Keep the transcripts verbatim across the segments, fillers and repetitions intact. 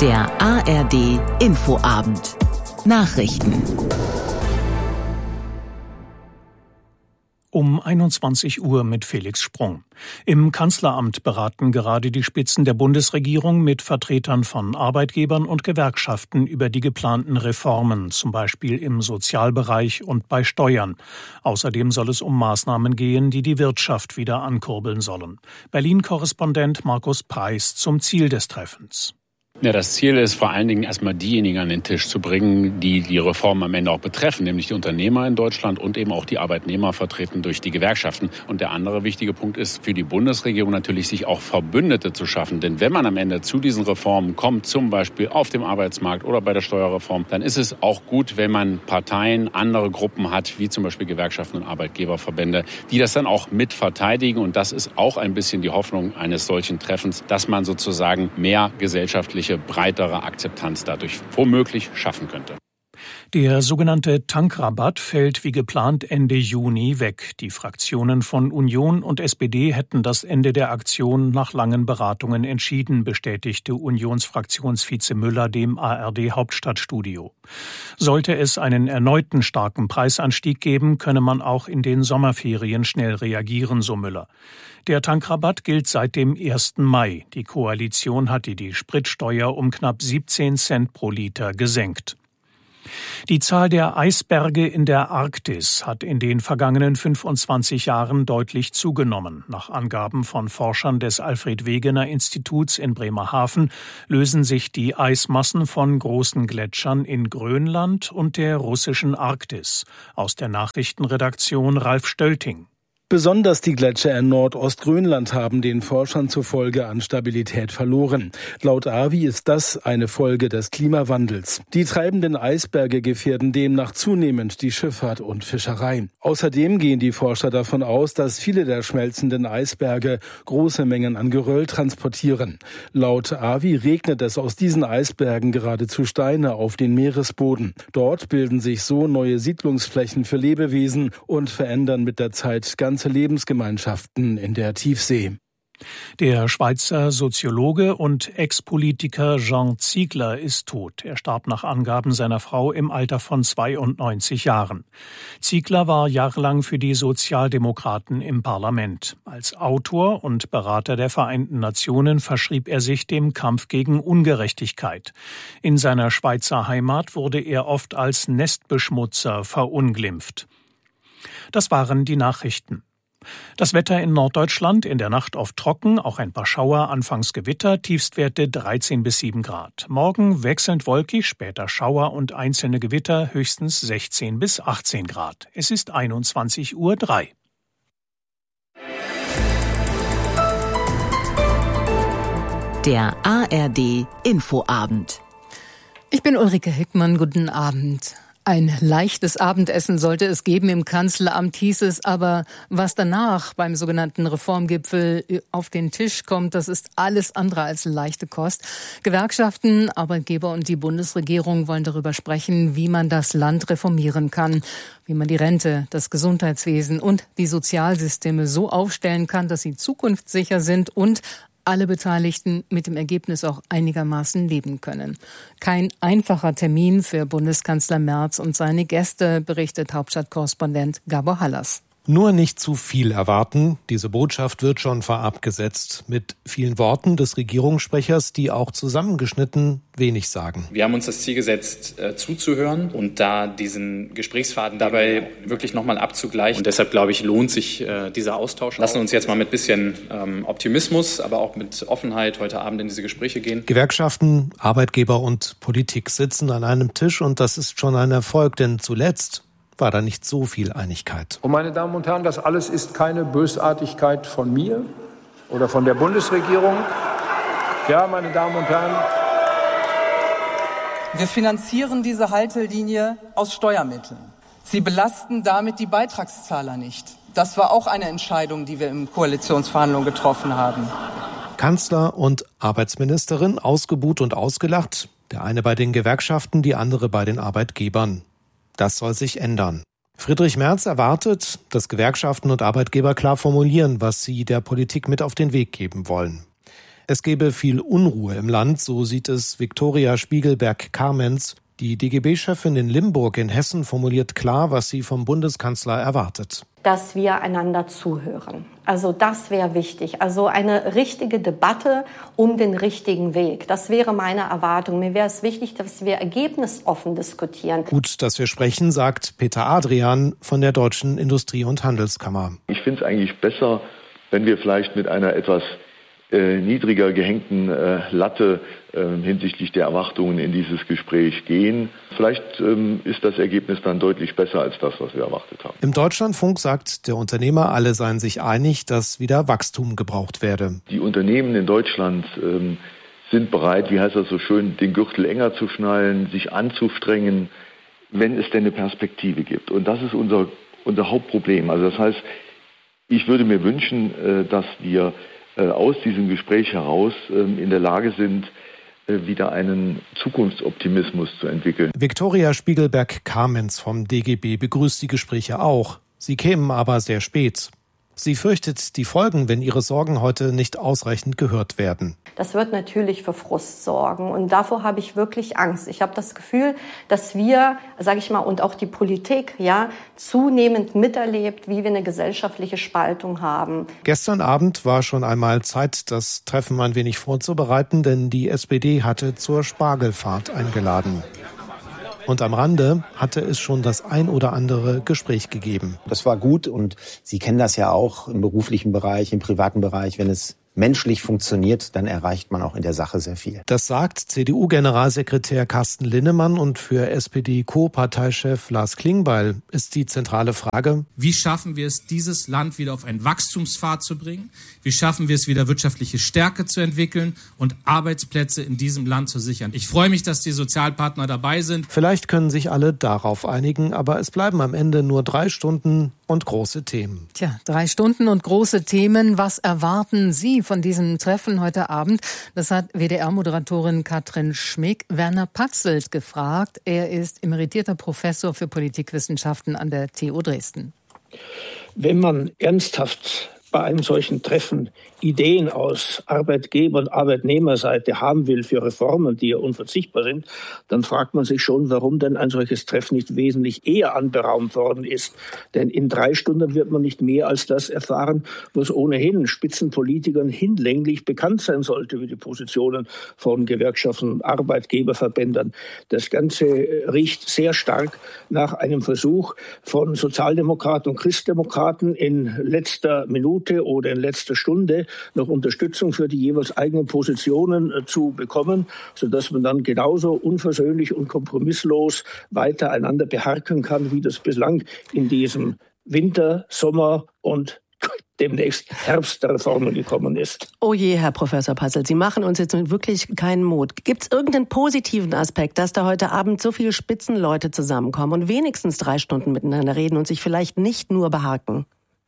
Der A R D Infoabend. Nachrichten. Um einundzwanzig Uhr mit Felix Sprung. Im Kanzleramt beraten gerade die Spitzen der Bundesregierung mit Vertretern von Arbeitgebern und Gewerkschaften über die geplanten Reformen, zum Beispiel im Sozialbereich und bei Steuern. Außerdem soll es um Maßnahmen gehen, die die Wirtschaft wieder ankurbeln sollen. Berlin-Korrespondent Markus Preis zum Ziel des Treffens. Ja, das Ziel ist vor allen Dingen erstmal diejenigen an den Tisch zu bringen, die die Reform am Ende auch betreffen, nämlich die Unternehmer in Deutschland und eben auch die Arbeitnehmer vertreten durch die Gewerkschaften. Und der andere wichtige Punkt ist für die Bundesregierung natürlich, sich auch Verbündete zu schaffen. Denn wenn man am Ende zu diesen Reformen kommt, zum Beispiel auf dem Arbeitsmarkt oder bei der Steuerreform, dann ist es auch gut, wenn man Parteien, andere Gruppen hat, wie zum Beispiel Gewerkschaften und Arbeitgeberverbände, die das dann auch mit verteidigen. Und das ist auch ein bisschen die Hoffnung eines solchen Treffens, dass man sozusagen mehr gesellschaftliche breitere Akzeptanz dadurch womöglich schaffen könnte. Der sogenannte Tankrabatt fällt wie geplant Ende Juni weg. Die Fraktionen von Union und S P D hätten das Ende der Aktion nach langen Beratungen entschieden, bestätigte Unionsfraktionsvize Müller dem A R D-Hauptstadtstudio. Sollte es einen erneuten starken Preisanstieg geben, könne man auch in den Sommerferien schnell reagieren, so Müller. Der Tankrabatt gilt seit dem ersten Mai. Die Koalition hatte die Spritsteuer um knapp siebzehn Cent pro Liter gesenkt. Die Zahl der Eisberge in der Arktis hat in den vergangenen fünfundzwanzig Jahren deutlich zugenommen. Nach Angaben von Forschern des Alfred-Wegener-Instituts in Bremerhaven lösen sich die Eismassen von großen Gletschern in Grönland und der russischen Arktis. Aus der Nachrichtenredaktion Ralf Stölting. Besonders die Gletscher in Nordostgrönland haben den Forschern zufolge an Stabilität verloren. Laut A V I ist das eine Folge des Klimawandels. Die treibenden Eisberge gefährden demnach zunehmend die Schifffahrt und Fischerei. Außerdem gehen die Forscher davon aus, dass viele der schmelzenden Eisberge große Mengen an Geröll transportieren. Laut A V I regnet es aus diesen Eisbergen geradezu Steine auf den Meeresboden. Dort bilden sich so neue Siedlungsflächen für Lebewesen und verändern mit der Zeit ganze Lebensgemeinschaften in der Tiefsee. Der Schweizer Soziologe und Ex-Politiker Jean Ziegler ist tot. Er starb nach Angaben seiner Frau im Alter von zweiundneunzig Jahren. Ziegler war jahrelang für die Sozialdemokraten im Parlament. Als Autor und Berater der Vereinten Nationen verschrieb er sich dem Kampf gegen Ungerechtigkeit. In seiner Schweizer Heimat wurde er oft als Nestbeschmutzer verunglimpft. Das waren die Nachrichten. Das Wetter in Norddeutschland, in der Nacht oft trocken, auch ein paar Schauer, anfangs Gewitter, Tiefstwerte dreizehn bis sieben Grad. Morgen wechselnd wolkig, später Schauer und einzelne Gewitter, höchstens sechzehn bis achtzehn Grad. Es ist einundzwanzig Uhr drei. Der A R D Infoabend. Ich bin Ulrike Hickmann, guten Abend. Ein leichtes Abendessen sollte es geben im Kanzleramt, hieß es, aber was danach beim sogenannten Reformgipfel auf den Tisch kommt, das ist alles andere als leichte Kost. Gewerkschaften, Arbeitgeber und die Bundesregierung wollen darüber sprechen, wie man das Land reformieren kann, wie man die Rente, das Gesundheitswesen und die Sozialsysteme so aufstellen kann, dass sie zukunftssicher sind und alle Beteiligten mit dem Ergebnis auch einigermaßen leben können. Kein einfacher Termin für Bundeskanzler Merz und seine Gäste, berichtet Hauptstadtkorrespondent Gabor Hallas. Nur nicht zu viel erwarten. Diese Botschaft wird schon vorab gesetzt. Mit vielen Worten des Regierungssprechers, die auch zusammengeschnitten wenig sagen. Wir haben uns das Ziel gesetzt, äh, zuzuhören und da diesen Gesprächsfaden dabei wirklich nochmal abzugleichen. Und deshalb, glaube ich, lohnt sich äh, dieser Austausch. Lassen uns jetzt mal mit bisschen ähm, Optimismus, aber auch mit Offenheit heute Abend in diese Gespräche gehen. Gewerkschaften, Arbeitgeber und Politik sitzen an einem Tisch und das ist schon ein Erfolg, denn zuletzt war da nicht so viel Einigkeit. Und meine Damen und Herren, das alles ist keine Bösartigkeit von mir oder von der Bundesregierung. Ja, meine Damen und Herren. Wir finanzieren diese Haltelinie aus Steuermitteln. Sie belasten damit die Beitragszahler nicht. Das war auch eine Entscheidung, die wir in Koalitionsverhandlungen getroffen haben. Kanzler und Arbeitsministerin ausgebuht und ausgelacht. Der eine bei den Gewerkschaften, die andere bei den Arbeitgebern. Das soll sich ändern. Friedrich Merz erwartet, dass Gewerkschaften und Arbeitgeber klar formulieren, was sie der Politik mit auf den Weg geben wollen. Es gebe viel Unruhe im Land, so sieht es Viktoria Spiegelberg-Karmenz. Die D G B-Chefin in Limburg in Hessen formuliert klar, was sie vom Bundeskanzler erwartet. Dass wir einander zuhören. Also das wäre wichtig. Also eine richtige Debatte um den richtigen Weg. Das wäre meine Erwartung. Mir wäre es wichtig, dass wir ergebnisoffen diskutieren. Gut, dass wir sprechen, sagt Peter Adrian von der Deutschen Industrie- und Handelskammer. Ich finde es eigentlich besser, wenn wir vielleicht mit einer etwas äh, niedriger gehängten äh, Latte äh, hinsichtlich der Erwartungen in dieses Gespräch gehen. Vielleicht ähm, ist das Ergebnis dann deutlich besser als das, was wir erwartet haben. Im Deutschlandfunk sagt der Unternehmer, alle seien sich einig, dass wieder Wachstum gebraucht werde. Die Unternehmen in Deutschland ähm, sind bereit, wie heißt das so schön, den Gürtel enger zu schnallen, sich anzustrengen, wenn es denn eine Perspektive gibt. Und das ist unser, unser Hauptproblem. Also das heißt, ich würde mir wünschen, äh, dass wir äh, aus diesem Gespräch heraus äh, in der Lage sind, wieder einen Zukunftsoptimismus zu entwickeln. Viktoria Spiegelberg-Karmenz vom D G B begrüßt die Gespräche auch. Sie kämen aber sehr spät. Sie fürchtet die Folgen, wenn ihre Sorgen heute nicht ausreichend gehört werden. Das wird natürlich für Frust sorgen und davor habe ich wirklich Angst. Ich habe das Gefühl, dass wir, sage ich mal, und auch die Politik, ja, zunehmend miterlebt, wie wir eine gesellschaftliche Spaltung haben. Gestern Abend war schon einmal Zeit, das Treffen ein wenig vorzubereiten, denn die S P D hatte zur Spargelfahrt eingeladen. Und am Rande hatte es schon das ein oder andere Gespräch gegeben. Das war gut und Sie kennen das ja auch im beruflichen Bereich, im privaten Bereich, wenn es menschlich funktioniert, dann erreicht man auch in der Sache sehr viel. Das sagt C D U-Generalsekretär Carsten Linnemann und für S P D-Co-Parteichef Lars Klingbeil ist die zentrale Frage: Wie schaffen wir es, dieses Land wieder auf einen Wachstumspfad zu bringen? Wie schaffen wir es, wieder wirtschaftliche Stärke zu entwickeln und Arbeitsplätze in diesem Land zu sichern? Ich freue mich, dass die Sozialpartner dabei sind. Vielleicht können sich alle darauf einigen, aber es bleiben am Ende nur drei Stunden und große Themen. Tja, drei Stunden und große Themen. Was erwarten Sie von diesem Treffen heute Abend? Das hat W D R-Moderatorin Katrin Schmick Werner Patzelt gefragt. Er ist emeritierter Professor für Politikwissenschaften an der T U Dresden. Wenn man ernsthaft bei einem solchen Treffen Ideen aus Arbeitgeber- und Arbeitnehmerseite haben will für Reformen, die ja unverzichtbar sind, dann fragt man sich schon, warum denn ein solches Treffen nicht wesentlich eher anberaumt worden ist. Denn in drei Stunden wird man nicht mehr als das erfahren, was ohnehin Spitzenpolitikern hinlänglich bekannt sein sollte, wie die Positionen von Gewerkschaften und Arbeitgeberverbänden. Das Ganze riecht sehr stark nach einem Versuch von Sozialdemokraten und Christdemokraten in letzter Minute oder in letzter Stunde noch Unterstützung für die jeweils eigenen Positionen äh, zu bekommen, sodass man dann genauso unversöhnlich und kompromisslos weiter einander beharken kann, wie das bislang in diesem Winter, Sommer und demnächst Herbst der Reformen gekommen ist. Oh je, Herr Professor Patzelt, Sie machen uns jetzt wirklich keinen Mut. Gibt es irgendeinen positiven Aspekt, dass da heute Abend so viele Spitzenleute zusammenkommen und wenigstens drei Stunden miteinander reden und sich vielleicht nicht nur behaken?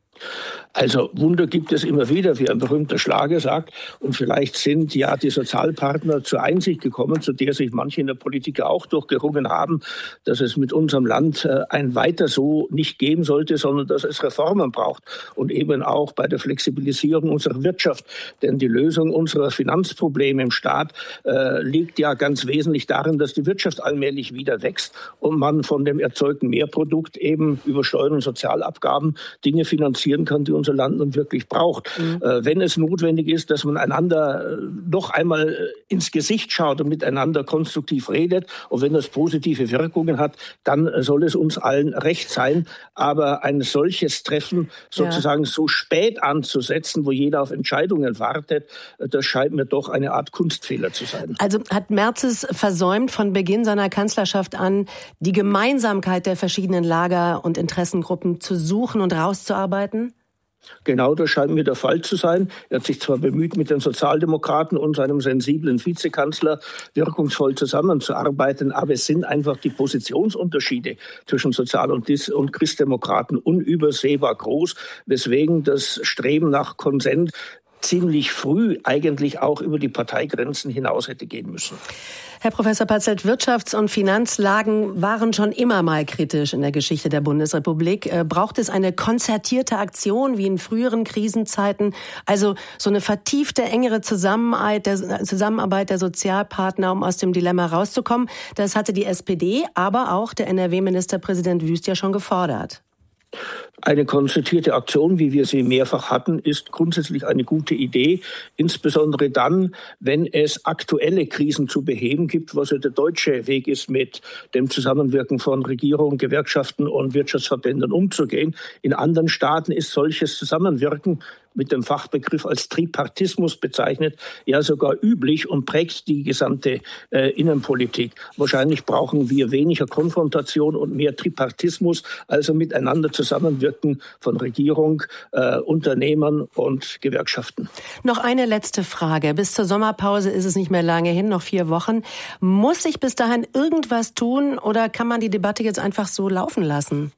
Also Wunder gibt es immer wieder, wie ein berühmter Schlager sagt. Und vielleicht sind ja die Sozialpartner zur Einsicht gekommen, zu der sich manche in der Politik auch durchgerungen haben, dass es mit unserem Land ein Weiter so nicht geben sollte, sondern dass es Reformen braucht. Und eben auch bei der Flexibilisierung unserer Wirtschaft. Denn die Lösung unserer Finanzprobleme im Staat äh, liegt ja ganz wesentlich darin, dass die Wirtschaft allmählich wieder wächst und man von dem erzeugten Mehrprodukt eben über Steuern und Sozialabgaben Dinge finanzieren kann, die unser Land nun wirklich braucht. Mhm. Äh, wenn es notwendig ist, dass man einander äh, noch einmal äh, ins Gesicht schaut und miteinander konstruktiv redet und wenn das positive Wirkungen hat, dann äh, soll es uns allen recht sein. Aber ein solches Treffen sozusagen ja. so spät anzusetzen, wo jeder auf Entscheidungen wartet, äh, das scheint mir doch eine Art Kunstfehler zu sein. Also hat Merz es versäumt, von Beginn seiner Kanzlerschaft an die Gemeinsamkeit der verschiedenen Lager und Interessengruppen zu suchen und rauszuarbeiten? Genau, das scheint mir der Fall zu sein. Er hat sich zwar bemüht, mit den Sozialdemokraten und seinem sensiblen Vizekanzler wirkungsvoll zusammenzuarbeiten, aber es sind einfach die Positionsunterschiede zwischen Sozial- und, Dis- und Christdemokraten unübersehbar groß, weswegen das Streben nach Konsens ziemlich früh eigentlich auch über die Parteigrenzen hinaus hätte gehen müssen. Herr Professor Patzelt, Wirtschafts- und Finanzlagen waren schon immer mal kritisch in der Geschichte der Bundesrepublik. Braucht es eine konzertierte Aktion wie in früheren Krisenzeiten? Also so eine vertiefte, engere Zusammenarbeit der, Zusammenarbeit der Sozialpartner, um aus dem Dilemma rauszukommen? Das hatte die S P D, aber auch der N R W-Ministerpräsident Wüst ja schon gefordert. Eine konzertierte Aktion, wie wir sie mehrfach hatten, ist grundsätzlich eine gute Idee, insbesondere dann, wenn es aktuelle Krisen zu beheben gibt, was ja der deutsche Weg ist, mit dem Zusammenwirken von Regierung, Gewerkschaften und Wirtschaftsverbänden umzugehen. In anderen Staaten ist solches Zusammenwirken mit dem Fachbegriff als Tripartismus bezeichnet, ja sogar üblich und prägt die gesamte äh, Innenpolitik. Wahrscheinlich brauchen wir weniger Konfrontation und mehr Tripartismus, also miteinander Zusammenwirken von Regierung, äh, Unternehmern und Gewerkschaften. Noch eine letzte Frage. Bis zur Sommerpause ist es nicht mehr lange hin, noch vier Wochen. Muss sich bis dahin irgendwas tun oder kann man die Debatte jetzt einfach so laufen lassen?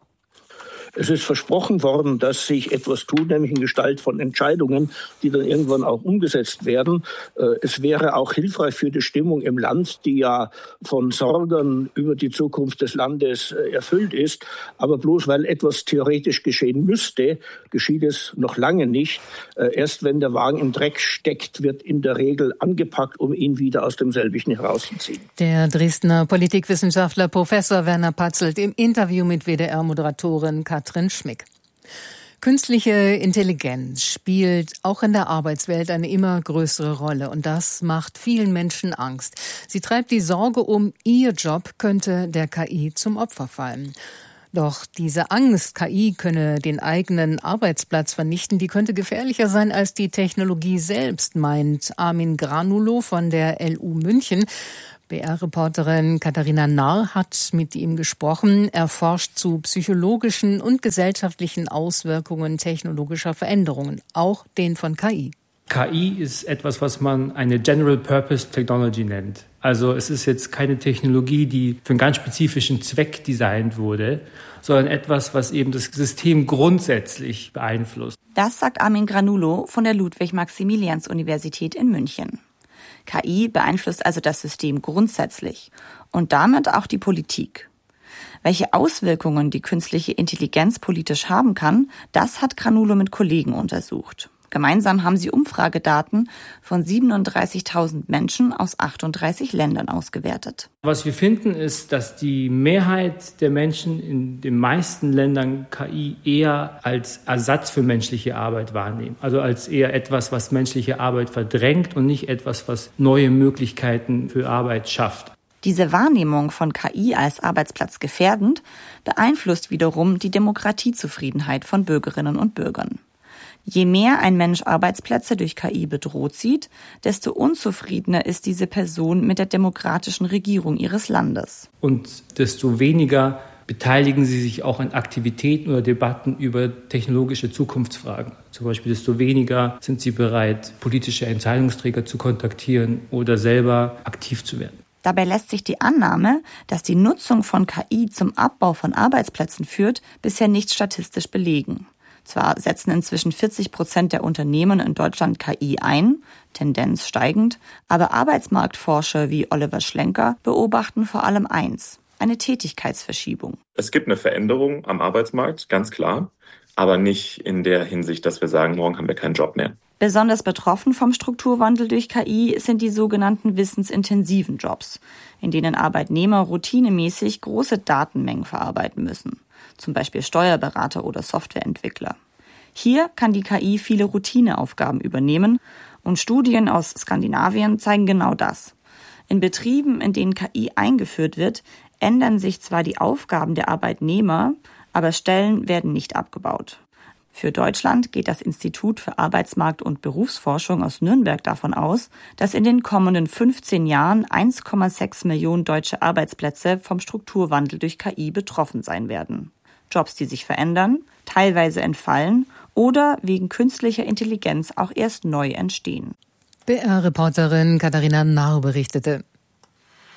Es ist versprochen worden, dass sich etwas tut, nämlich in Gestalt von Entscheidungen, die dann irgendwann auch umgesetzt werden. Es wäre auch hilfreich für die Stimmung im Land, die ja von Sorgen über die Zukunft des Landes erfüllt ist. Aber bloß weil etwas theoretisch geschehen müsste, geschieht es noch lange nicht. Erst wenn der Wagen im Dreck steckt, wird in der Regel angepackt, um ihn wieder aus dem Selbigen herauszuziehen. Der Dresdner Politikwissenschaftler Professor Werner Patzelt im Interview mit W D R-Moderatorin Katrin Schmick. Künstliche Intelligenz spielt auch in der Arbeitswelt eine immer größere Rolle und das macht vielen Menschen Angst. Sie treibt die Sorge um, ihr Job könnte der K I zum Opfer fallen. Doch diese Angst, K I könne den eigenen Arbeitsplatz vernichten, die könnte gefährlicher sein als die Technologie selbst, meint Armin Granulo von der L U München. B R-Reporterin Katharina Narr hat mit ihm gesprochen. Er forscht zu psychologischen und gesellschaftlichen Auswirkungen technologischer Veränderungen, auch den von K I. K I ist etwas, was man eine General Purpose Technology nennt. Also es ist jetzt keine Technologie, die für einen ganz spezifischen Zweck designt wurde, sondern etwas, was eben das System grundsätzlich beeinflusst. Das sagt Armin Granulo von der Ludwig-Maximilians-Universität in München. K I beeinflusst also das System grundsätzlich und damit auch die Politik. Welche Auswirkungen die künstliche Intelligenz politisch haben kann, das hat Granulo mit Kollegen untersucht. Gemeinsam haben sie Umfragedaten von siebenunddreißigtausend Menschen aus achtunddreißig Ländern ausgewertet. Was wir finden, ist, dass die Mehrheit der Menschen in den meisten Ländern K I eher als Ersatz für menschliche Arbeit wahrnehmen. Also als eher etwas, was menschliche Arbeit verdrängt und nicht etwas, was neue Möglichkeiten für Arbeit schafft. Diese Wahrnehmung von K I als arbeitsplatzgefährdend beeinflusst wiederum die Demokratiezufriedenheit von Bürgerinnen und Bürgern. Je mehr ein Mensch Arbeitsplätze durch K I bedroht sieht, desto unzufriedener ist diese Person mit der demokratischen Regierung ihres Landes. Und desto weniger beteiligen sie sich auch an Aktivitäten oder Debatten über technologische Zukunftsfragen. Zum Beispiel desto weniger sind sie bereit, politische Entscheidungsträger zu kontaktieren oder selber aktiv zu werden. Dabei lässt sich die Annahme, dass die Nutzung von K I zum Abbau von Arbeitsplätzen führt, bisher nicht statistisch belegen. Zwar setzen inzwischen vierzig Prozent der Unternehmen in Deutschland K I ein, Tendenz steigend, aber Arbeitsmarktforscher wie Oliver Schlenker beobachten vor allem eins: eine Tätigkeitsverschiebung. Es gibt eine Veränderung am Arbeitsmarkt, ganz klar, aber nicht in der Hinsicht, dass wir sagen, morgen haben wir keinen Job mehr. Besonders betroffen vom Strukturwandel durch K I sind die sogenannten wissensintensiven Jobs, in denen Arbeitnehmer routinemäßig große Datenmengen verarbeiten müssen. Zum Beispiel Steuerberater oder Softwareentwickler. Hier kann die K I viele Routineaufgaben übernehmen und Studien aus Skandinavien zeigen genau das. In Betrieben, in denen K I eingeführt wird, ändern sich zwar die Aufgaben der Arbeitnehmer, aber Stellen werden nicht abgebaut. Für Deutschland geht das Institut für Arbeitsmarkt- und Berufsforschung aus Nürnberg davon aus, dass in den kommenden fünfzehn Jahren eins Komma sechs Millionen deutsche Arbeitsplätze vom Strukturwandel durch K I betroffen sein werden. Jobs, die sich verändern, teilweise entfallen oder wegen künstlicher Intelligenz auch erst neu entstehen. B R-Reporterin Katharina Narr berichtete.